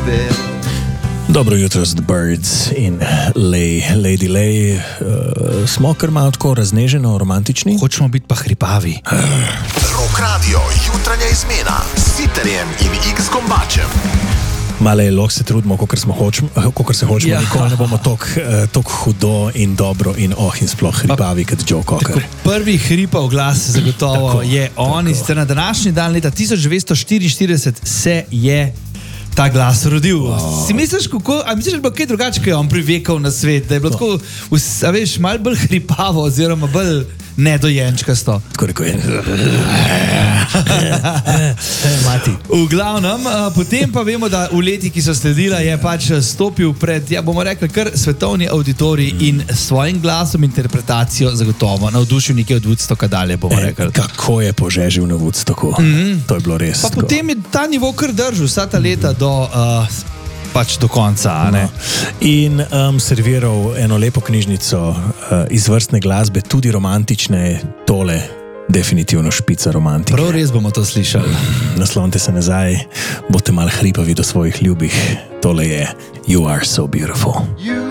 Dobro jutro z The Birds in Lady Lay. Smo kar malo tako razneženo, romantični. Hočemo biti pa hripavi. Rock Radio, jutranja izmena s Sitarjem in X-Kombačem. Male, lahko se trudimo, kakor se hočemo, nikoli ne bomo tok hudo in dobro in sploh hripavi kot Joe Cocker. Prvi hripav glas zagotovo je on in sicer na današnji dan leta 1944 se je ta glas rodil. Si misliš, da je bilo kaj drugače, ko je on privekal na svet, da je bilo tako, veš, malo bolj hripavo oziroma bolj nedojenčkasto. Tako rekel je. V glavnem, potem pa vemo, da v letih, ki so sledila, je pač stopil pred, bomo rekli, kar svetovni auditorij in s svojim glasom, interpretacijo zagotovo navdušil nekaj od Woodstocka dalje, bomo rekli. Kako je požežil na Woodstocku. To je bilo res. Pa potem je ta nivo kar držal vsa ta leta do konca. Ne? In serviral eno lepo knjižnico izvrstne glasbe, tudi romantične, tole definitivno špica romantike. Prav res bomo to slišali. Naslonite se nazaj, boste malo hripavi do svojih ljubih. Tole je You Are So Beautiful.